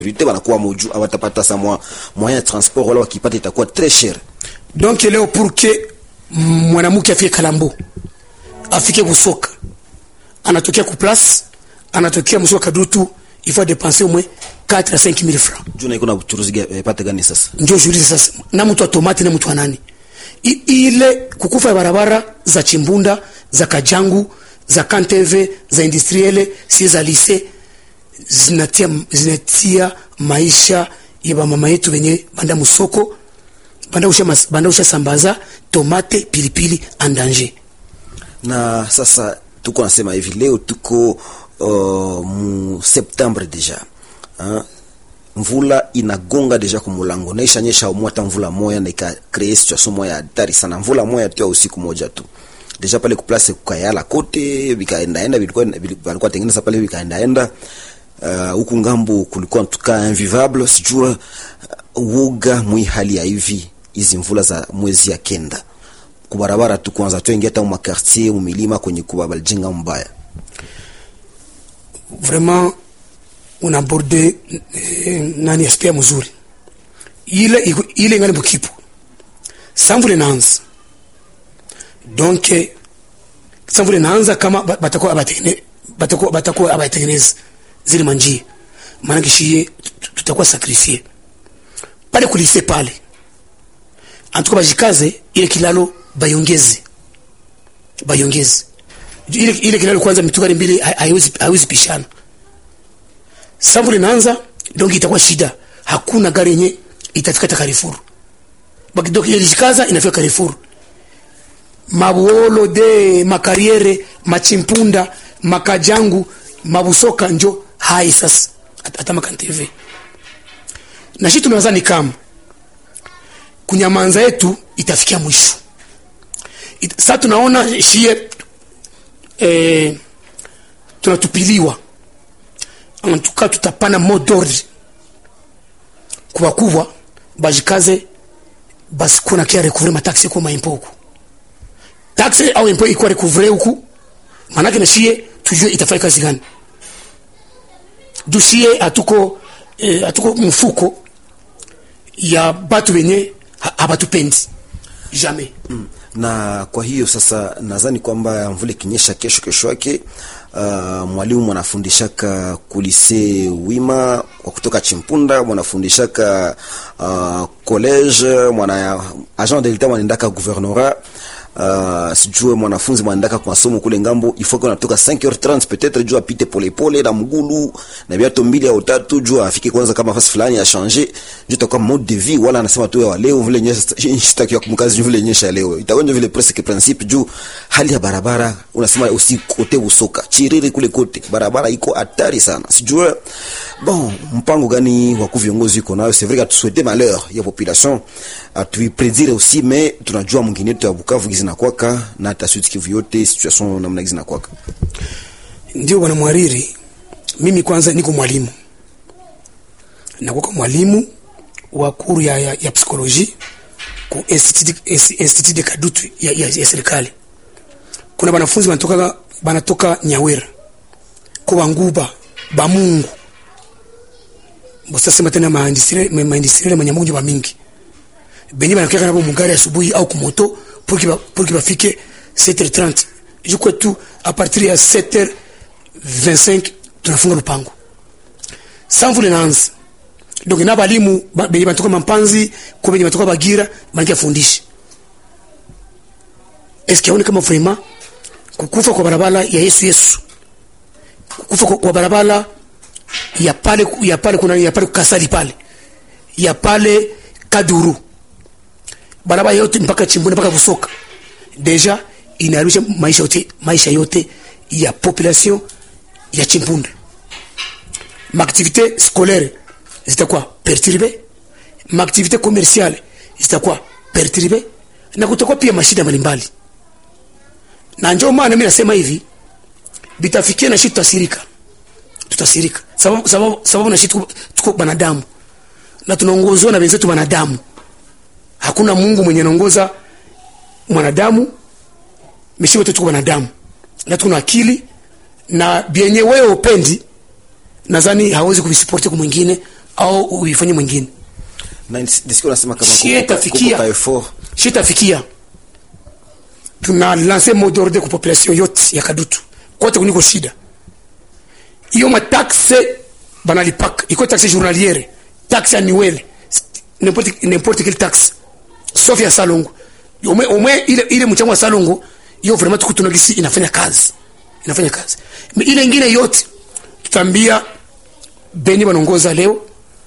sécurité banakuwa moju awatapata sa moyen de transport wala wakipata itakuwa très cher. Donc leo pour que mwanamke afike Kalambo afike Busoka anatokea ku place anatokea Musoka Dutu il faut dépenser au moins 4 à 5 000 francs. Juna iko na uchuruzi pata gani sasa? Ndio julizi sasa. Na mtu wa tomate na mtu wa nani? Ile kukufa ya barabara za Chimbunda, za Kajangu, za Kanteve, za industriele, si za lycée zinatia maisha ya mama yetu wenye banda musoko, banda usha sambaza tomate, pilipili en danger. Na sasa tuko nasema hivi leo tuko mu Septembre deja. Mvula inagonga deja kumulango na ishanyesha umwata mvula moya na ika create situation moya hatari sana. Mvula moya tu usiku moja tu deja pale ku place kukayala kote bikaenda bilikuwa tengeneza pale bikaenda huku ngambo kulikuwa tuka invivable sijua uoga mwi hali ya hivi hizi mvula za mwezi ya kenda kubarabara tu kwanza tu ingia hata mu quartier mu milima kwenye kubabaljenga mbaya. Vraiment on aborde nani aspect mzuri ile ngali mkipo samvule naanza donc samvule naanza kama batakuwa abatengeneza zile manjia maana kishie tutakuwa sacrifier pale kulise pale antuko bajikaze ile kilalo bayongeze ile kilalo kwanza mitugari mbili haiwezi pishana. Samvule naanza donc itakuwa shida, hakuna gari yenye itafika Carrefour. Bakidoki yelishikaza inafika Carrefour. Mabuolo de makariere, machimpunda, makajangu, mabusoka njo hai sasa hata makanteve. Na shitu tunazani kama kunyamanza yetu itafikia mwisho. Sasa tunaona shie tunatupiliwa. En tout cas tutapana mot d'ordre kubwa bajikaze basi kuna kia recouvrer mataxi kwa maimpoko taxi au impo iko recouvrer huku manake na shie tujue itafanya kazi gani dusie atuko mfuko ya batu wenye habatupendi jamais. Na kwa hiyo sasa nadhani kwamba mvule kinyesha kesho yake mwalimu mwanafundishaka kulise wima kwa kutoka Chimpunda, mwanafundishaka college, mwana agent de l'etat mwanaendaka gouvernorat, sijue mwanafunzi mwanaendaka kwa masomo kule ngambo, il faut qu'on atoka 5h30 peut-être jua apite pole na mgulu na biato 2 au 3 jua afike kwanza kama fasi fulani ya changer jua takuwa mode de vie wala anasema tu wa leo vile nyesha nishitaki kumkazi vile nyesha leo itagonja vile presque principe juu hali ya barabara unasema usiku kote Busoka Chiriri kule kote barabara iko hatari sana. Sijue bon mpango gani wa kuviongozi iko nayo. C'est vrai que tu souhaites malheur ya population tu prédire aussi mais tunajua mwingine tu ya Bukavu gizina kwaka na hata Sud Kivu yote situation namna gizina kwaka. Ndio bwana mwariri, mimi kwanza niko mwalimu. Nakuwa mwalimu wa kuru ya psychologie ku institut de Kadutu ya serikali. Kuna wanafunzi banatoka Nyawera kwa Nguba Bamungu bosa sema tena maindustrie manyamungu ba mingi benye banakia na mugari asubuhi au kumoto pour que bafike 7h30 je crois tout à partir ya 7h25 tunafunga lupango sans vule nanza. Donc na balimu benye banatoka Mampanzi kwa benye banatoka Bagira bangia fundisha est-ce qu'il y a kama vraiment kukufa kwa barabara ya Yesu kukufa kwa barabara ya pale kuna ya pale Kasali pale ya pale Kaduru barabara yote mpaka Chimbunda mpaka Busoka deja inarusha maisha yote ya population ya Chimbunda. Ma activité scolaire zitakuwa perturbée, ma activité commerciale zitakuwa perturbée na kutakuwa pia mashida mbalimbali. Na njoo maana mimi nasema hivi bitafikia na shida tutasirika sababu na shida tuko banadamu na tunaongozwa na wenzetu wanadamu. Hakuna Mungu mwenye anaongoza mwanadamu, mimi wote tuko wanadamu na tuna akili na bienye wewe upendi nadhani hawezi kubisupport kwa mwingine au uifanye mwingine. Na ndisiko nasema kama kuko effort shitafikia tuna lancer mot d'ordre kwa population yote ya Kadutu kote kuniko shida hiyo. Mataxe banalipaka iko taxe journalière, taxe annuelle, n'importe quelle taxe sauf ya Salongo. Au moins ile mchango wa Salongo hiyo vraiment tukutunagisi inafanya kazi mais ile nyingine yote tutambia beni banongoza leo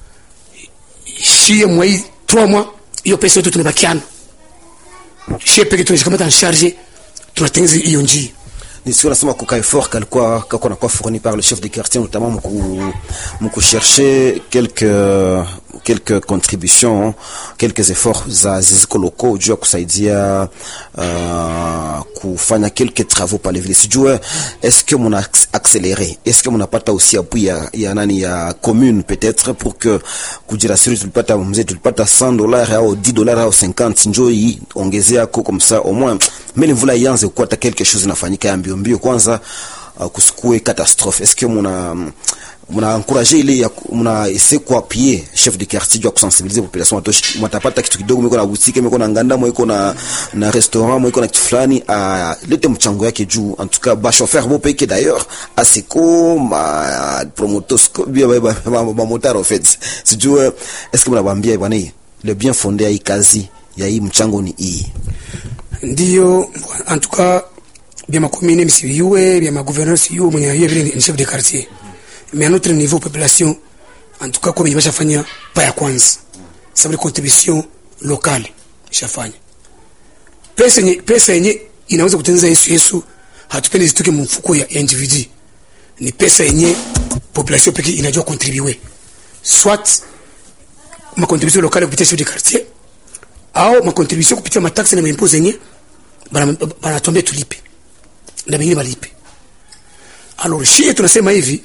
shie mwai 3 mois hiyo pesa yote tunabakiana shie peke tunashikamata en charge tunatengeneza hiyo njia. Nisiko nasema kuka effort kalikuwa kako na kwa fourni par le chef de quartier notamment mku chercher quelques contributions, quelques efforts za ziziko locaux juu ya kusaidia kufanya quelques travaux par les villes. Sijue est-ce que muna accéléré, est-ce que muna pata aussi appui ya nani ya commune peut-être pour que kujirasiri tulipata $100 au $10 au 50 njoi ongezea ko comme ça au moins mais les vula yanze kwa ta quelque chose inafanyika ya mbio kwanza kusikue catastrophe. Est-ce que muna encourager ile ya muna essayer kwa appuyer chef de quartier pour sensibiliser population watoshi mtapata kitu kidogo mko na boutique mko na nganda mko na restaurant mko na kitu fulani lete mchango yake juu en tout cas ba chauffeur bo peke d'ailleurs asiko ma promoteurs bien ba motard en fait si tu est-ce que mnabambia bwana le bien fondé ya kazi ya hii mchango ni hii ndio en tout cas bien ma commune msiwe bien ma gouverneur siyo mwenye yeye ni chef de quartier mais à notre niveau population en tout cas comme il va fanya pa ya kwanza sababu contribution locale ishafanya pesa yenye inaweza kutengeneza Yesu hatupendi zitoke mfuko ya individu, ni pesa yenye population pekee inajua contribuer soit ma contribution locale kupitia chef de quartier au ma contribution kupitia mataxi na impôts yenye bana tombe tulipe na bengine balipe. Alors shie tunasema hivi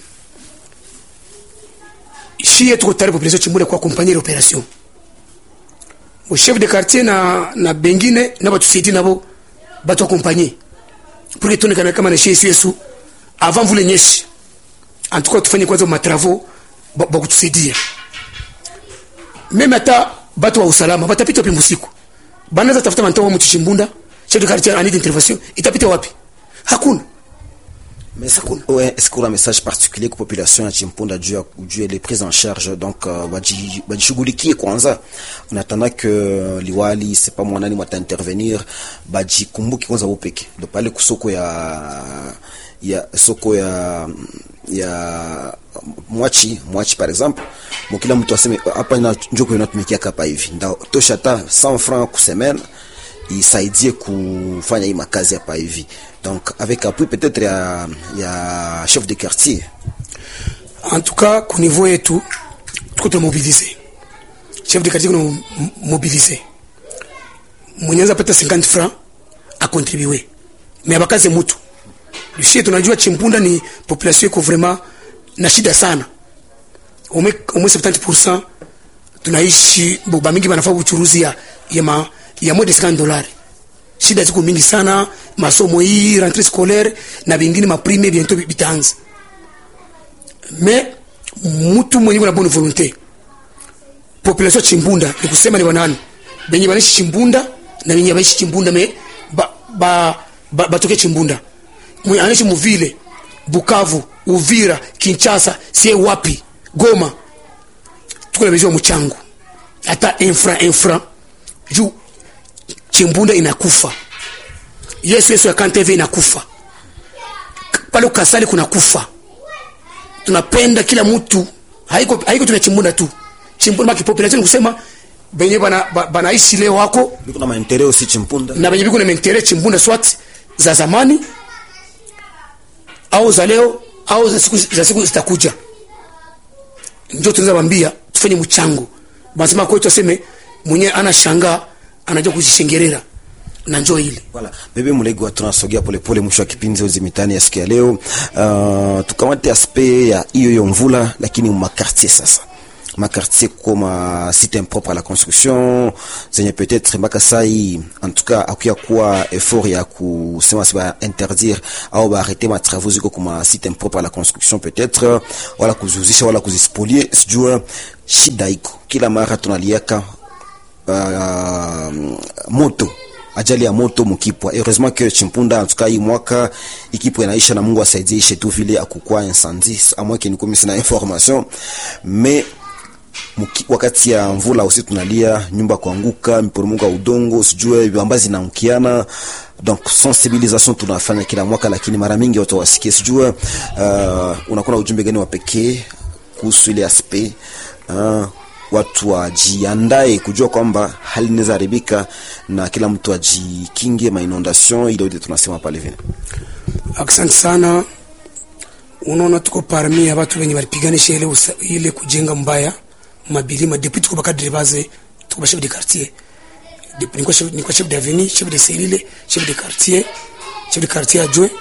shie tuko tayari population Chimbunda kwa accompagner l'opération. Au chef de quartier na bengine na batu siti nabo batu accompagner pour que tuone kama na shie Yesu avant vous lenyeshe en tout cas tufanye kwanza ma travaux ba kutusaidia même ata batu wa usalama batapita wapi musiku banaweza tafuta mantao wa Chimbunda chef de quartier en intervention itapita wapi? Hakuna. Mais est-ce qu'on a un message particulier pour la population à Chimpunda dû les prises en charge donc bajishughulikie kwanza en attendant que liwali c'est pas mwanani mwata intervenir bajikumbuki kwanza wopeke de pale kusoko ya soko ya mwachi par exemple mokila mtu aseme hapa na njoko inatumikia hapa hivi ndio tosha ta 100 francs kwa semaine isaidie kufanya hii makazi hapa hivi donc avec appui peut-être ya chef de quartier. En tout cas au niveau yetu tuko mobiliser chef de quartier nous mobiliser mwenyeanza pata 50 francs a contribuer mais abakaze mtu lishie tunajua Chimpunda ni population iko vraiment na shida sana au moins 70% tunaishi boba mingi wanafanya uchuruzi ya moins de $50. Shida ziko mingi sana, masomo hii rentrée scolaire na vingine ma prime bientôt bitanza. Mais mtu mwenye na bonne volonté. Population Chimbunda ni kusema ni wanani? Benye banishi Chimbunda na benye banishi Chimbunda me batoke Chimbunda. Mwenye anishi Muvile, Bukavu, Uvira, Kinshasa, sie wapi, Goma. Tuko na besoin mchango. Hata infra juu Chimbunda inakufa. Yesu ya Kanteve inakufa. Pale Kasali kuna kufa. Tunapenda kila mtu. Haiko tuna Chimbunda tu. Chimbunda maki population kusema benye banaishi leo wako. Biko na maendeleo aussi Chimbunda. Na benye biko na maendeleo Chimbunda swat za zamani au za leo au za siku zitakuja. Ndio tunaweza waambia tufanye mchango. Basema kwetu aseme mwenye anashangaa anajua kujishengerera na njoo ile. Voilà. Bebe Mulego tunasogea pole mwisho wa kipindi hizo mitani ya siku ya leo. Tukamate aspect ya hiyo mvula lakini mu quartier sasa. quartier comme site impropre à la construction zenye peut-être mpaka sai en tout cas akuya kuwa effort ya kusema siba interdire au ba arrêter ma travaux ziko comme site impropre à la construction peut-être wala kuzuzisha wala kuzispolier sijua shida iko kila mara tunaliaka moto ajali ya moto mkipwa. Heureusement que Chimpunda en tout cas hii mwaka ikipwa inaisha na Mungu asaidie ishe tu vile akukua incendie à moins que nikomi sina information mais wakati ya mvula usi tunalia nyumba kuanguka miporomoka udongo sijue viambazi zinaangukiana. Donc sensibilisation tunafanya kila mwaka lakini mara mingi watu wasikie sijue unakuwa ujumbe gani wa pekee kuhusu ile aspect watu wajiandae kujua kwamba hali inaweza haribika na kila mtu ajikinge inondation ile yote tunasema pale vile. Asante sana. Unaona tuko parmi ya watu wenye walipiganisha ile kujenga mbaya mabilima depuis tuko baka dribaze tuko chef de quartier depuis niko chef d'avenue chef de cellule chef de quartier adjoint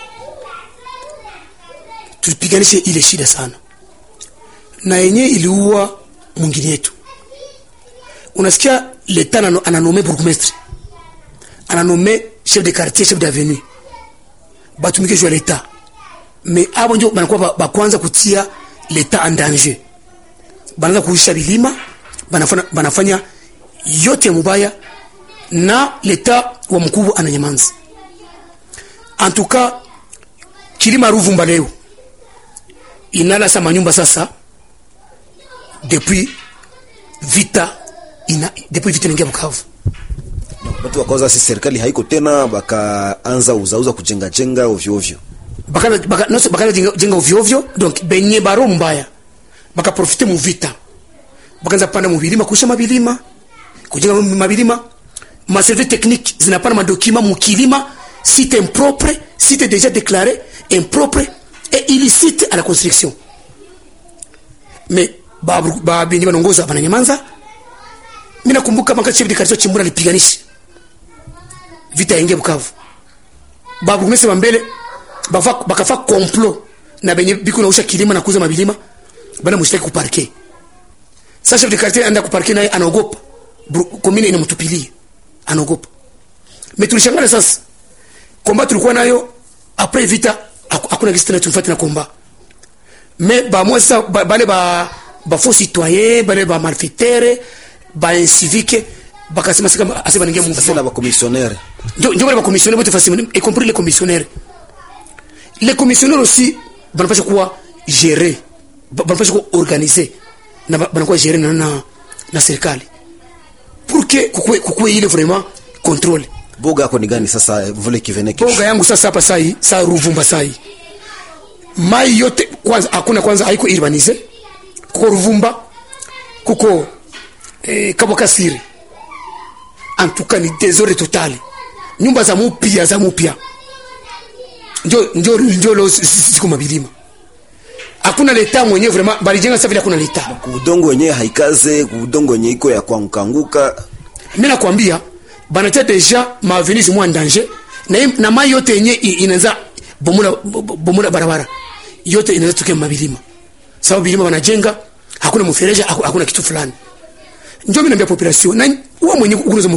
tulipiganisha ile shida sana na yenye iliua mwingine yetu. Unasikia l'etat ananome bourgmestre ananome chef de quartier chef d'avenue batumike jwa l'etat mais abo ndio banakuwa bakwanza kutia l'etat en danger, banaanza kuisha bilima banafanya yote mubaya na l'etat wa mkubwa ananyamanza. En tout cas kilima Ruvumba leo inala sama nyumba sasa depuis vita ingia Bukavu. Watu wakaanza si serikali haiko tena bakaanza uzauza kujenga ovyo ovyo. Baka jenga ovyo ovyo donc benye baro mbaya. Baka profiter mu vita. Bakaanza panda mu bilima kusha mabilima. Kujenga mabilima. Ma service technique zinapana ma document mu kilima site impropre, site déjà déclaré impropre et illicite à la construction. Mais benye banongoza bananyamanza. Mimi nakumbuka maka chef de quartier Chimbura alipiganisha vita ingia Bukavu. Babu umesema mbele bakafa complot na benye biko nausha kilima na kuuza mabilima bana mshtaki ku parquet. Sasa chef de quartier anaenda ku parquet naye anaogopa. Commune inamtupilia. Anaogopa. Mais tulishangana sasa. Komba tulikuwa nayo après vita hakuna kitu tena tufuate na komba. Mais ba moi ça bale ba faux citoyen bale ba malfaiteur ba civique bakasema sika asema ningia Mungu sasa ba commissionnaire ndio ba commissionnaire bote facilement y compris les commissionnaires aussi banapaswa kuwa gérer banapaswa kuwa organiser na banakuwa gérer na serikali pour que kukue ile vraiment contrôle. Boga yako ni gani sasa vile kiveneke? Boga yangu sasa hapa saa Ruvumba sai mai yote kwanza haiko urbaniser kuko Ruvumba kuko Kabakasiri. En tout cas ni désordre total. Nyumba za mupia. Ndio lo siku mabilima. Hakuna leta mwenyewe vraiment balijenga sasa vile hakuna leta. Udongo wenyewe haikaze, udongo wenyewe iko ya kuanguka. Mimi nakwambia banatia deja maavenue zimwa en danger na mai yote yenyewe inaanza bomola barabara. Yote inaanza tukia mabilima. Sababu bilima wanajenga hakuna mfereja hakuna kitu fulani. Ndio mimi naambia population na wewe mwenyewe unaweza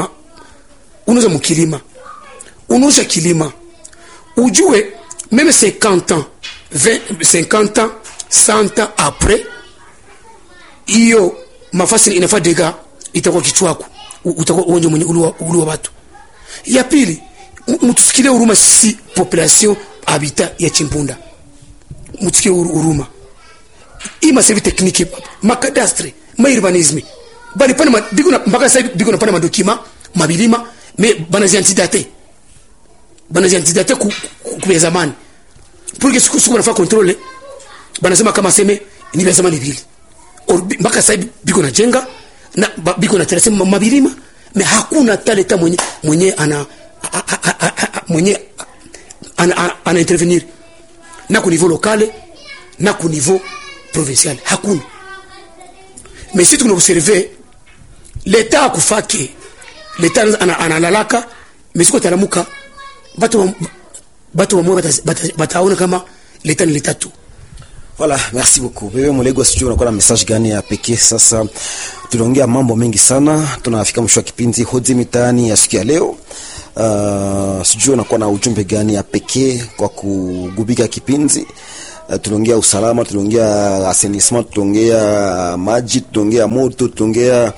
unauza kilima ujue même 50 ans 50 ans 100 ans après hiyo mafasi inafaa dega itakuwa kichwako utakuwa uonje mwenye ulua watu. Ya pili mtusikilie huruma sisi population habitat ya Chimpunda, mtusikilie huruma hii service technique makadastre urbanisme bali pana biko na mpaka sasa biko na pana madokima mabilima mais banazi antidate ku zamani pour que siku na fa contrôler banasema kama seme ni vya zamani vile mpaka sasa biko na jenga na biko na terasa mabilima mais hakuna taleta mwenye ana intervenir na ku niveau local na ku niveau provincial hakuna. Mais si tu nous observes l'État akufake l'État analalaka mais siko talamuka batu wa mwa bataona kama l'État ni l'État tu Voilà, merci beaucoup. Bebe Mulegwa, sijui unakuwa na message gani ya pekee sasa? Tuliongea mambo mengi sana, tunafika mwisho wa kipindi Hoji Mitaani ya siku ya leo. Sijui unakuwa na ujumbe gani ya pekee kwa kugubika kipindi. Tuliongea usalama, tuliongea assainissement, tuliongea maji, tuliongea moto, tuliongea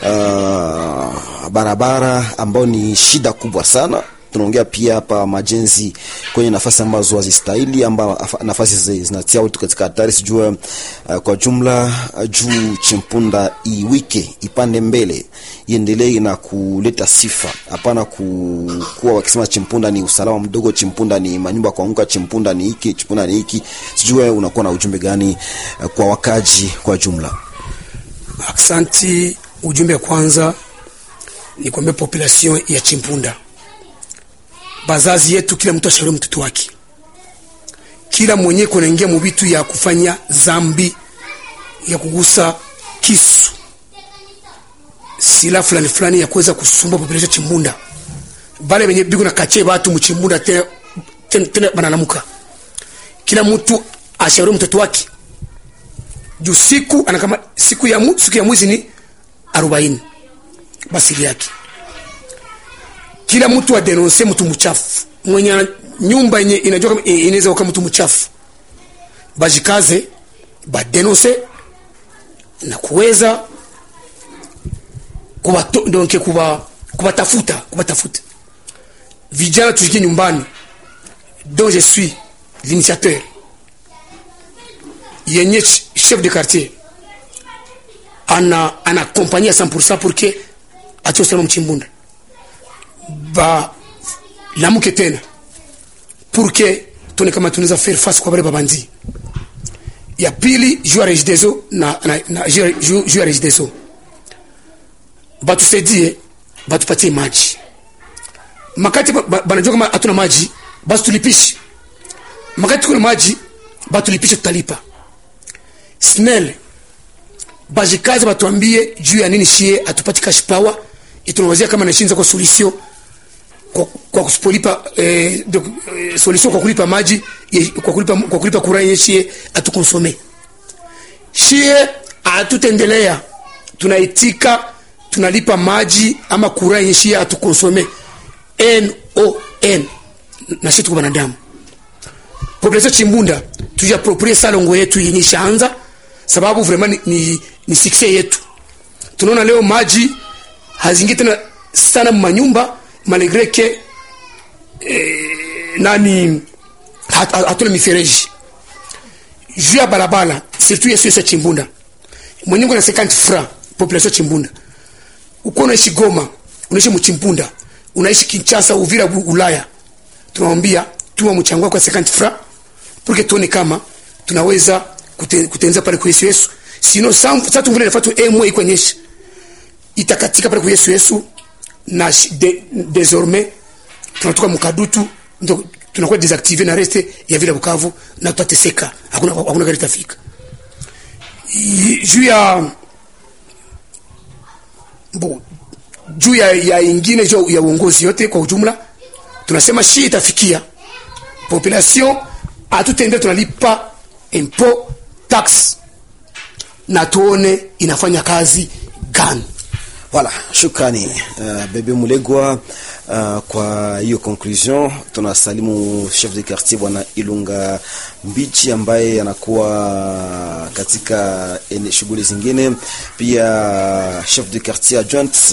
barabara ambao ni shida kubwa sana. Tunaongea pia hapa majenzi kwenye nafasi ambazo hazistahili, amba nafasi zinatia watu katika hatari. Sijua kwa jumla juu Chimpunda iwike ipande mbele, iendelee na kuleta sifa, hapana kuwa wakisema Chimpunda ni usalama mdogo, Chimpunda ni manyumba kuanguka, Chimpunda ni hiki, Chimpunda ni hiki. Sijua unakuwa na ujumbe gani kwa wakaji kwa jumla? Aksanti. Ujumbe kwanza ni kwa population ya Chimpunda. Bazazi yetu, kila mtu ashauri mtoto wake. Kila mwenye kunaingia mubitu ya kufanya zambi, ya kugusa kisu, sila fulani fulani ya kuweza kusumba population Chimpunda. Bale benye bigo na kache watu mchimbunda tena banalamuka. Kila mtu ashauri mtoto wake. Juu siku anakama siku ya mwezi ni 40. Basi yake. Kila mtu adenonse mtu mchafu. Mwenye nyumba yenye inajua kama inaweza kuwa mtu mchafu, bajikaze badenonse na kuweza kubatafuta. Vijana tujikie nyumbani, dont je suis l'initiateur, yenye chef de quartier ana accompagner 100% pour que atosema Mchimbunda ba lamuke tena pour que tone kama tunaweza faire face kwa wale babandi. Ya pili, joueur Regideso na joueur Regideso batu sedie batu patie maji makati banajua kama hatuna maji, basi tulipishi. Makati kuna maji batu lipisha, tutalipa. SNEL bajikaze batuambie juu ya nini shie atupati cash power, itunawazia kama nashinza kwa solution kwa kulipa solution kwa kulipa maji, kwa kulipa courant yeshie atukonsome. Shie atutendelea, tunaitika, tunalipa maji ama courant yeshie atukonsome. NON na shitu kwa banadamu. Population Chimbunda tujiaproprie salongo yetu yenye shaanza, sababu vraiment ni success yetu. Tunaona leo maji hazingi tena sana manyumba, malgré que hatuna mifereji. Juu ya barabara, surtout yesu Chimbunda, mwenye na 50 francs population Chimbunda. Uko unaishi Goma, unaishi Mchimbunda, unaishi Kinshasa, Uvira, Ulaya, tunawaambia tuma mchango kwa 50 francs pour que tuone kama tunaweza kutenza pale kwa Yesu. Sino sasa tungule nafatu mwe ikonyesha itakatika pale kwa Yesu na désormais tunatoka mkadutu, ndio tunakuwa désactiver na reste ya vile Bukavu na tutateseka, hakuna gari tafika. Juu ya ingine juu ya uongozi yote kwa ujumla, tunasema shi itafikia population atutende tunalipa impôt tax na tuone inafanya kazi gani. Voilà, shukrani Bebe Mulegwa kwa hiyo conclusion. Tunasalimu chef de quartier bwana Ilunga Mbichi ambaye anakuwa katika shughuli zingine, pia chef de quartier adjoint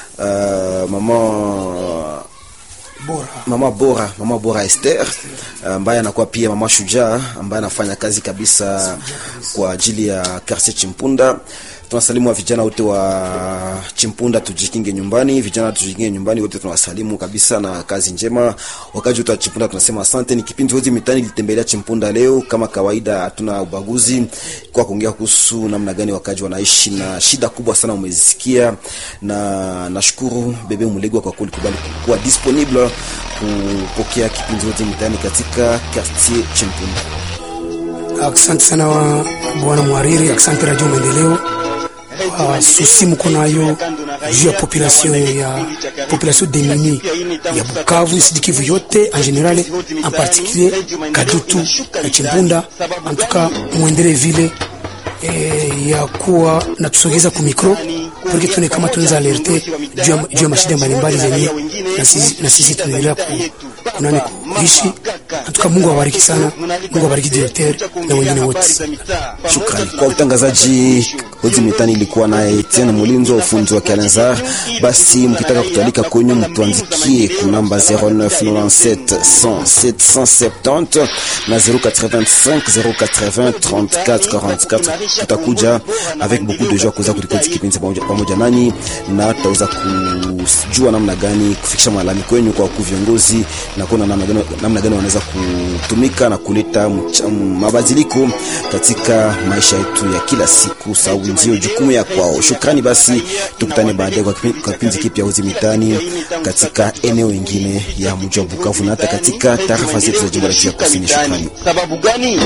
Mama Bora Esther ambaye anakuwa pia mama Shujaa ambaye anafanya kazi kabisa kwa ajili ya quartier Chimpunda. Tunasalimu wa vijana wote wa Chimpunda, tujikinge nyumbani. Vijana tujikinge nyumbani wote, tunawasalimu kabisa na kazi njema. Wakaji wote wa Chimpunda tunasema asante. Ni kipindi Hoji Mitaani litembelea Chimpunda leo. Kama kawaida hatuna ubaguzi kwa kuongea kuhusu namna gani wakaji wanaishi na shida kubwa sana umezisikia, na nashukuru Bebe Mulegwa kwa kulikubali kuwa disponible kupokea kipindi Hoji Mitaani katika quartier Chimpunda. Asante sana wa bwana Mwariri, asante Radio Maendeleo. Susi mko nayo juu ya population démunie ya Bukavu, Sud Kivu yote en general, en particulier Kadutu na Chimpunda. En tout cas muendelee vile ya kuwa na tusogeza ku micro porque tuone kama tunaweza alerte juu ya mashida mbalimbali zenye na sisi tunaendelea kunani kuishi. Hatuka Mungu awabariki sana, Mungu awabariki directeur na wengine wote. Shukrani kwa utangazaji. Hoji mitani ilikuwa na Etienne Mulinzo, ufunzi wa Kalanzar. Basi mkitaka kutualika kwenye mtuandikie ku namba 0997 100 770 na 085 080 34 44. Tutakuja avec beaucoup de joie kuweza kuripoti kipindi pamoja nanyi, na tutaweza kujua namna gani kufikisha malami kwenyu kwa viongozi na kuona namna gani wanaweza kutumika na kuleta mabadiliko katika maisha yetu ya kila siku, sababu ndio jukumu ya kwao. Shukrani. Basi tukutane baadaye kwa kipindi kipya Hoji Mitani katika eneo lingine ya mji wa Bukavu na hata katika tarafa zetu za jimbo la Kivu Kusini. Shukrani. Sababu gani?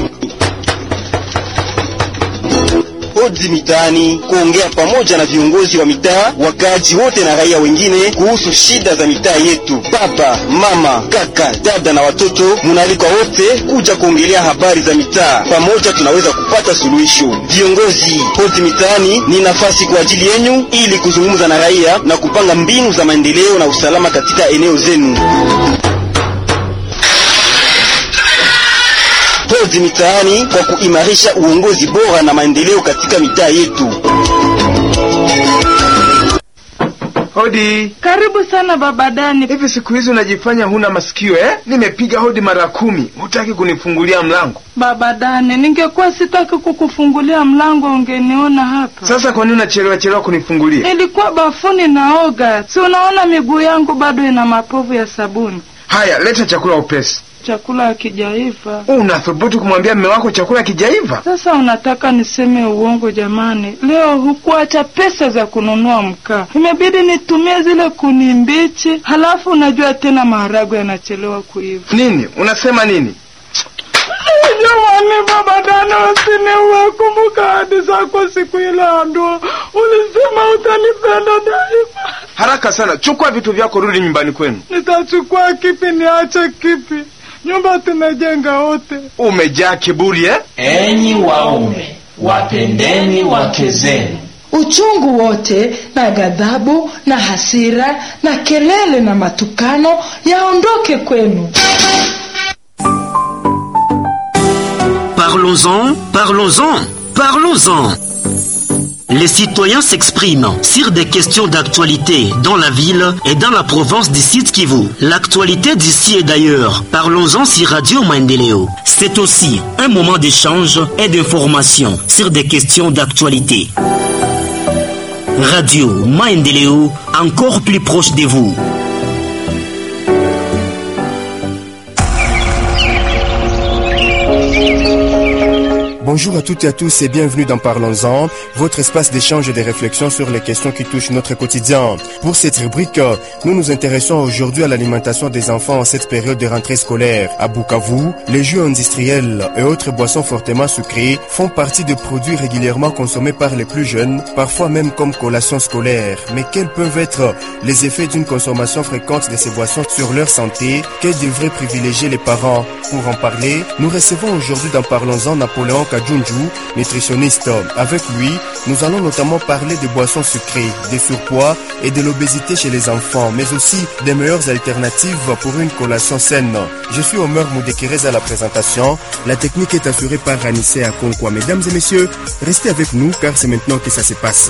Hoji Mitani, kuongea pamoja na viongozi wa mitaa, wakazi wote na raia wengine kuhusu shida za mitaa yetu. Baba, mama, kaka, dada na watoto, munaalikwa wote kuja kuongelea habari za mitaa. Pamoja tunaweza kupata suluhisho. Viongozi, Hoji Mitani ni nafasi kwa ajili yenu ili kuzungumza na raia na kupanga mbinu za maendeleo na usalama katika eneo zenu. Hoji Mitaani kwa kuimarisha uongozi bora na maendeleo katika mitaa yetu. Hodi. Karibu sana baba Dani. Hivi siku hizi unajifanya huna masikio eh? Nimepiga hodi mara 10, hutaki kunifungulia mlango. Baba Dani, ningekuwa sitaki kukufungulia mlango ungeniona hapa. Sasa kwa nini unachelewa kunifungulia? Nilikuwa bafuni naoga. Si unaona miguu yangu bado ina mapovu ya sabuni. Haya, leta chakula upesi. Chakula hakijaiva. Unathubutu kumwambia mume wako chakula hakijaiva? Sasa unataka niseme uongo jamani? Leo hukuacha pesa za kununua mkaa. Imebidi nitumie zile kuni mbichi. Halafu unajua tena maharagwe yanachelewa kuiva. Nini? Unasema nini? Jamani baba Dani, usiniue. Kumbuka hadi zako siku ile ndoa. Ulisema utanipenda daima. Haraka sana, chukua vitu vyako rudi nyumbani kwenu. Nitachukua kipi niache kipi? Nyumba tumejenga wote. Umejaa kiburi eh? Enyi waume, wapendeni wake zenu. Uchungu wote na ghadhabu na hasira na kelele na matukano yaondoke kwenu. Parlons-en, parlons-en, parlons-en. Les citoyens s'expriment sur des questions d'actualité dans la ville et dans la province du Sud Kivu. L'actualité d'ici et d'ailleurs. Parlons-en sur Radio Maendeleo. C'est aussi un moment d'échange et d'information sur des questions d'actualité. Radio Maendeleo, encore plus proche de vous. Bonjour à toutes et à tous et bienvenue dans Parlons-en, votre espace d'échange et de réflexion sur les questions qui touchent notre quotidien. Pour cette rubrique, nous nous intéressons aujourd'hui à l'alimentation des enfants en cette période de rentrée scolaire. À Bukavu, les jus industriels et autres boissons fortement sucrées font partie de produits régulièrement consommés par les plus jeunes, parfois même comme collation scolaire. Mais quels peuvent être les effets d'une consommation fréquente de ces boissons sur leur santé? Quels devraient privilégier les parents? Pour en parler, nous recevons aujourd'hui dans Parlons-en Napoléon Kajunju, nutritionniste. Avec lui, nous allons notamment parler des boissons sucrées, des surpoids et de l'obésité chez les enfants, mais aussi des meilleures alternatives pour une collation saine. Je suis Omer Moudekirez à la présentation. La technique est assurée par Ranissé Akonkwa. Mesdames et messieurs, restez avec nous car c'est maintenant que ça se passe.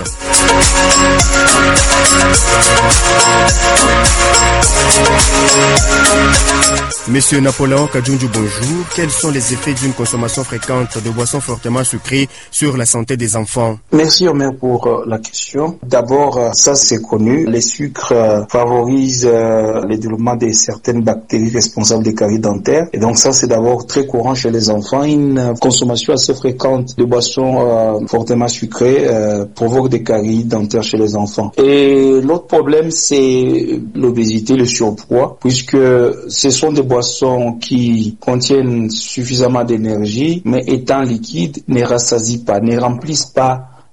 Monsieur Napoléon Kajunju, bonjour. Quels sont les effets d'une consommation fréquente de boissons fortement sucrées sur la santé des enfants? Merci Omer pour la question. D'abord, ça c'est connu. Les sucres favorisent le développement de certaines bactéries responsables des caries dentaires. Et donc ça c'est d'abord très courant chez les enfants. Une consommation assez fréquente de boissons fortement sucrées provoque des caries dentaires chez les enfants. Et l'autre problème c'est l'obésité, le surpoids, puisque ce sont des boissons qui contiennent suffisamment d'énergie, mais étant liquides, ne rassasient pas, ne remplissent pas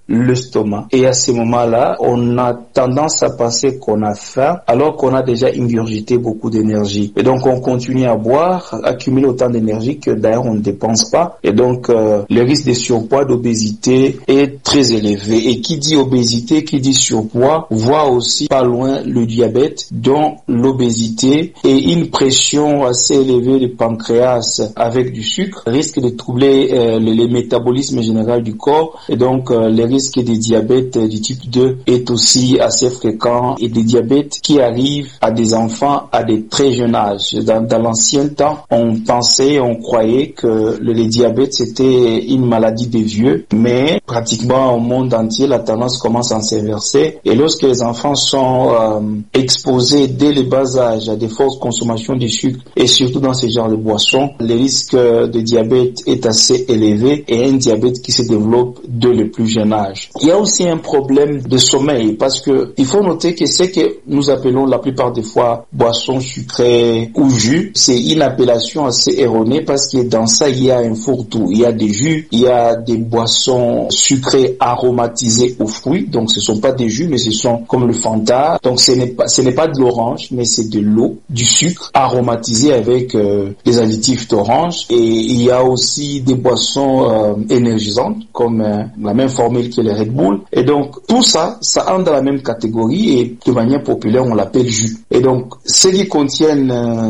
l'estomac. Et à ces moments-là, on a tendance à penser qu'on a faim alors qu'on a déjà ingurgité beaucoup d'énergie. Et donc on continue à boire, accumuler autant d'énergie que d'ailleurs on ne dépense pas. Et donc le risque de surpoids, d'obésité est très élevé. Et qui dit obésité, qui dit surpoids, voit aussi pas loin le diabète, dont l'obésité et une pression assez élevée du pancréas avec du sucre risque de troubler le métabolisme général du corps. Et donc le risque de diabète du type 2 est aussi assez fréquent, et des diabètes qui arrivent à des enfants à des très jeunes âges. Dans l'ancien temps, on pensait, on croyait que le diabète c'était une maladie des vieux, mais pratiquement au monde entier la tendance commence à s'inverser, et lorsque les enfants sont exposés dès le bas âge à des fortes consommations de sucre et surtout dans ce genre de boissons, le risque de diabète est assez élevé, et un diabète qui se développe dès le plus jeune âge. Il y a aussi un problème de sommeil, parce que il faut noter que ce que nous appelons la plupart des fois boissons sucrées ou jus, c'est une appellation assez erronée, parce que dans ça il y a un fourre-tout. Il y a des jus, il y a des boissons sucrées aromatisées aux fruits, donc ce sont pas des jus, mais ce sont comme le Fanta. Donc ce n'est pas de l'orange, mais c'est de l'eau, du sucre aromatisé avec des additifs d'orange. Et il y a aussi des boissons énergisantes, comme la même formule que les Red Bull. Et donc tout ça entre dans la même catégorie, et de manière populaire on l'appelle jus. Et donc ceux qui contiennent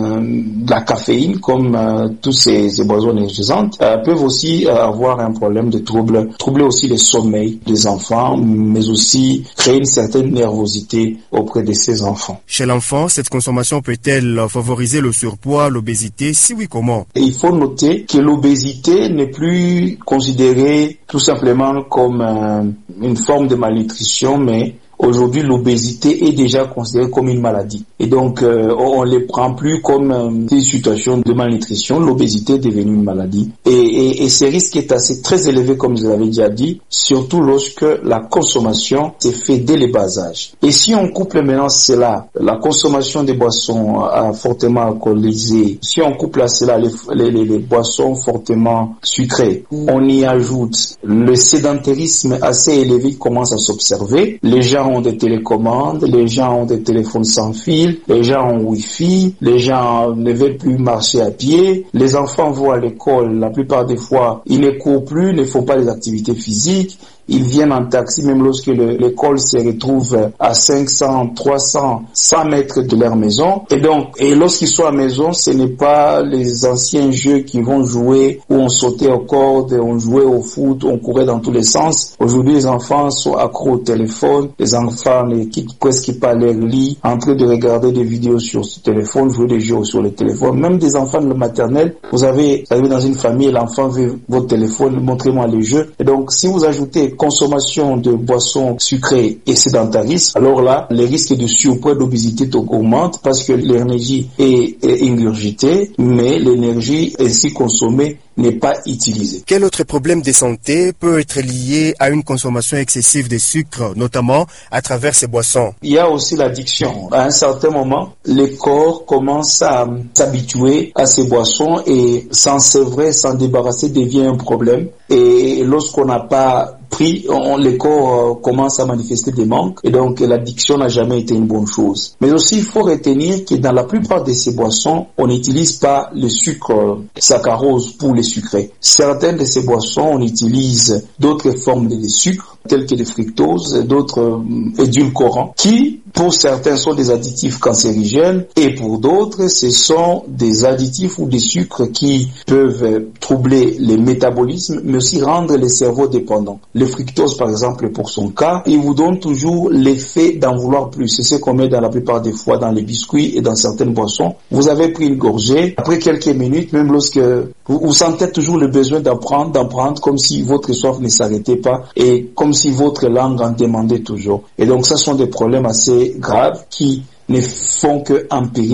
de la caféine, comme tous ces boissons énergisantes, peuvent aussi avoir un problème de troubler aussi le sommeil des enfants, mais aussi créer une certaine nervosité auprès de ces enfants. Chez l'enfant, cette consommation peut-elle favoriser le surpoids, l'obésité? Si oui, comment? Il faut noter que l'obésité n'est plus considérée tout simplement comme une forme de malnutrition, mais aujourd'hui, l'obésité est déjà considérée comme une maladie. Et donc, on ne les prend plus comme des situations de malnutrition. L'obésité est devenue une maladie. Et ce risque est très élevé, comme je l'avais déjà dit, surtout lorsque la consommation s'est faite dès le bas âge. Et si on couple maintenant cela, la consommation des boissons fortement alcoolisées, si on couple à cela les boissons fortement sucrées, on y ajoute le sédentarisme assez élevé qui commence à s'observer. Les gens ont des télécommandes, les gens ont des téléphones sans fil, les gens ont Wi-Fi, les gens ne veulent plus marcher à pied, les enfants vont à l'école, la plupart des fois, ils ne courent plus, ne font pas des activités physiques. Ils viennent en taxi même lorsque l'école se retrouve à 500, 300, 100 mètres de leur maison. Et lorsqu'ils sont à la maison, ce n'est pas les anciens jeux qui vont jouer où on sautait aux cordes, on jouait au foot, on courait dans tous les sens. Aujourd'hui, les enfants sont accros au téléphone. Les enfants ne quittent presque pas leur lit, en train de regarder des vidéos sur ce téléphone, jouer des jeux sur le téléphone. Même des enfants de la maternelle, vous arrivez dans une famille, l'enfant veut votre téléphone, montrez-moi les jeux. Et donc, si vous ajoutez consommation de boissons sucrées et sédentarisme, alors là, les risques de surpoids et d'obésité augmentent, parce que l'énergie est ingurgitée, mais l'énergie ainsi consommée n'est pas utilisée. Quel autre problème de santé peut être lié à une consommation excessive de sucre, notamment à travers ces boissons? Il y a aussi l'addiction. À un certain moment, le corps commence à s'habituer à ces boissons, et s'en sevrer, s'en débarrasser devient un problème. Et lorsqu'on n'a pas pris, le corps commence à manifester des manques, et donc l'addiction n'a jamais été une bonne chose. Mais aussi, il faut retenir que dans la plupart de ces boissons, on n'utilise pas le sucre saccharose pour les sucrer. Certaines de ces boissons, on utilise d'autres formes de sucre, tels que le fructose, d'autres édulcorants, qui, pour certains, sont des additifs cancérigènes, et pour d'autres, ce sont des additifs ou des sucres qui peuvent troubler le métabolisme, mais aussi rendre le cerveau dépendant. Le fructose, par exemple, pour son cas, il vous donne toujours l'effet d'en vouloir plus. C'est ce qu'on met dans la plupart des fois dans les biscuits et dans certaines boissons. Vous avez pris une gorgée, après quelques minutes, même lorsque vous sentez toujours le besoin d'en prendre, comme si votre soif ne s'arrêtait pas, et comme si votre langue en demandait toujours. Et donc, ça sont des problèmes assez graves qui ne font que empirer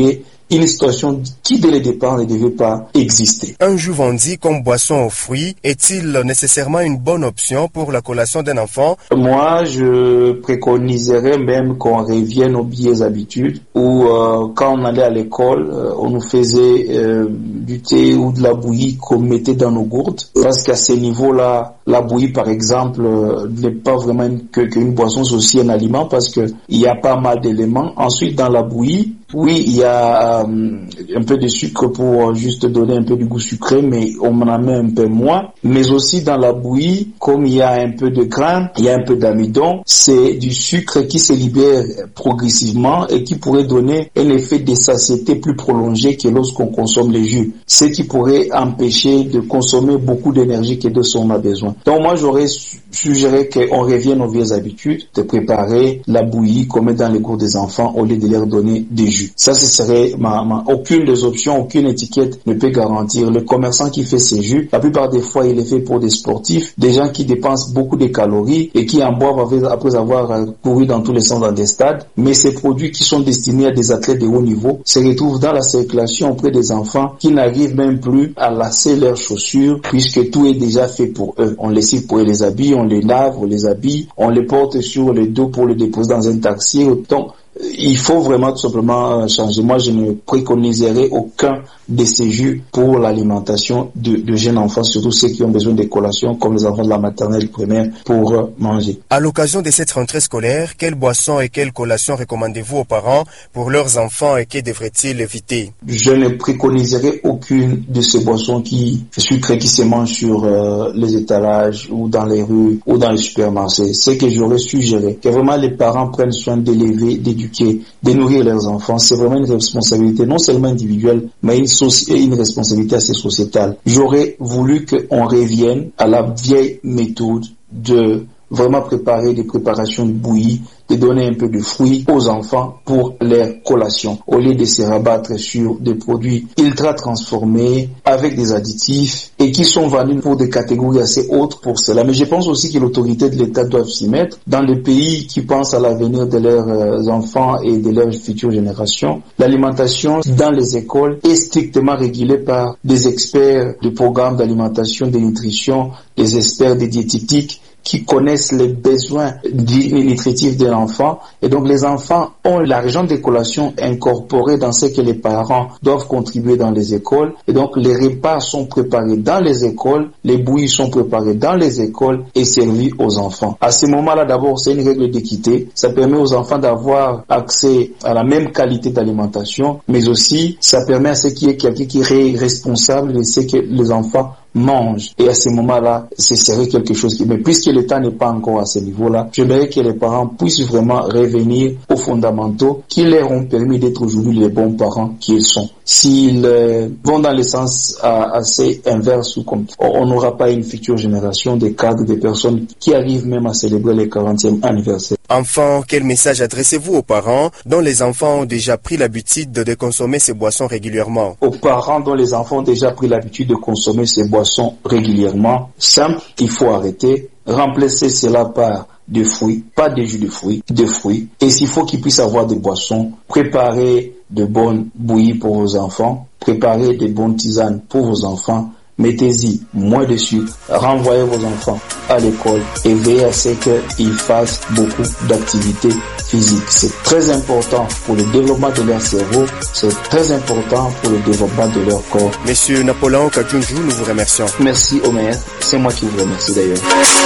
une situation qui dès le départ ne devait pas exister. Un jus vendu comme boisson aux fruits est-il nécessairement une bonne option pour la collation d'un enfant? Moi, je préconiserais même qu'on revienne aux vieilles habitudes où quand on allait à l'école, on nous faisait du thé ou de la bouillie qu'on mettait dans nos gourdes, parce qu'à ce niveau-là, la bouillie par exemple n'est pas vraiment qu'une boisson, c'est aussi un aliment parce que il y a pas mal d'éléments. Ensuite, dans la bouillie, oui, il y a un peu de sucre pour juste donner un peu de goût sucré, mais on en met un peu moins. Mais aussi dans la bouillie, comme il y a un peu de grains, il y a un peu d'amidon, c'est du sucre qui se libère progressivement et qui pourrait donner un effet de satiété plus prolongé que lorsqu'on consomme les jus. Ce qui pourrait empêcher de consommer beaucoup d'énergie que de ce on a besoin. Donc moi, j'aurais suggéré qu'on revienne aux vieilles habitudes de préparer la bouillie qu'on met dans les gourdes des enfants au lieu de leur donner des jus. Ça, ce serait aucune des options, aucune étiquette ne peut garantir. Le commerçant qui fait ces jus, la plupart des fois, il est fait pour des sportifs, des gens qui dépensent beaucoup de calories et qui en boivent après avoir couru dans tous les sens dans des stades. Mais ces produits qui sont destinés à des athlètes de haut niveau se retrouvent dans la circulation auprès des enfants qui n'arrivent même plus à lasser leurs chaussures puisque tout est déjà fait pour eux. On les cite pour les habits, on les lave, on les habille, on les porte sur le dos pour les déposer dans un taxi. Donc, il faut vraiment tout simplement changer. Moi, je ne préconiserai aucun de ces jus pour l'alimentation de jeunes enfants, surtout ceux qui ont besoin de collations, comme les enfants de la maternelle primaire, pour manger. À l'occasion de cette rentrée scolaire, quelles boissons et quelles collations recommandez-vous aux parents pour leurs enfants et que devraient-ils éviter? Je ne préconiserai aucune de ces boissons sucrées qui se mangent sur les étalages ou dans les rues ou dans les supermarchés. C'est que j'aurais suggéré que vraiment les parents prennent soin d'élever, d'éduquer, de nourrir leurs enfants. C'est vraiment une responsabilité non seulement individuelle, mais une responsabilité assez sociétale. J'aurais voulu qu'on revienne à la vieille méthode de vraiment préparer des préparations de bouillie, de donner un peu de fruits aux enfants pour leur collation, au lieu de se rabattre sur des produits ultra transformés avec des additifs et qui sont vendus pour des catégories assez hautes pour cela. Mais je pense aussi que l'autorité de l'État doit s'y mettre. Dans les pays qui pensent à l'avenir de leurs enfants et de leurs futures générations, l'alimentation dans les écoles est strictement régulée par des experts du programme d'alimentation, de nutrition, des experts de diététique qui connaissent les besoins nutritifs de l'enfant. Et donc les enfants ont l'argent de collation incorporé dans ce que les parents doivent contribuer dans les écoles. Et donc les repas sont préparés dans les écoles, les bouillies sont préparées dans les écoles et servies aux enfants. À ce moment-là, d'abord, c'est une règle d'équité. Ça permet aux enfants d'avoir accès à la même qualité d'alimentation, mais aussi ça permet à ce qu'il y ait quelqu'un qui est responsable de ce que les enfants mangent. Et à ce moment-là, ce serait quelque chose qui... Mais puisque l'État n'est pas encore à ce niveau-là, j'aimerais que les parents puissent vraiment revenir aux fondamentaux qui leur ont permis d'être aujourd'hui les bons parents qu'ils sont. S'ils vont dans le sens assez inverse, ou comme on n'aura pas une future génération de cadres, de personnes qui arrivent même à célébrer le 40e anniversaire. Enfin, quel message adressez-vous aux parents dont les enfants ont déjà pris l'habitude de consommer ces boissons régulièrement? Aux parents dont les enfants ont déjà pris l'habitude de consommer ces boissons régulièrement, simple, il faut arrêter, remplacer cela par de fruits, pas de jus de fruits, de fruits. Et s'il faut qu'ils puissent avoir des boissons, préparez de bonnes bouillies pour vos enfants, préparez de bonnes tisanes pour vos enfants, mettez-y moins de sucre, renvoyez vos enfants à l'école et veillez à ce qu'ils fassent beaucoup d'activités physiques. C'est très important pour le développement de leur cerveau, c'est très important pour le développement de leur corps. Monsieur Napoléon Kadjounjou, nous vous remercions. Merci Omer, c'est moi qui vous remercie d'ailleurs.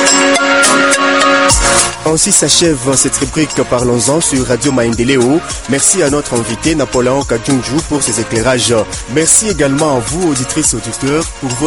Ainsi s'achève cette rubrique Parlons-en sur Radio Maendeleo. Merci à notre invité Napoléon Kadjounjou pour ses éclairages. Merci également à vous, auditrices et auditeurs, pour